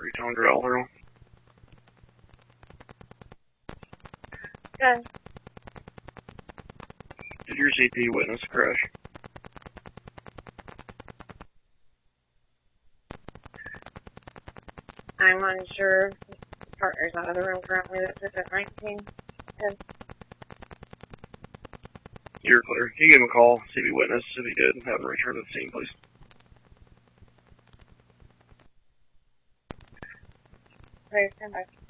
300 Alvaro. Good. Did your CP witness a crash? I'm unsure. Partner's out of the room currently. That's just at 19. Good. You're clear. Can you give him a call, CP witness? If he did, have him return to the scene, please. Ready, stand by.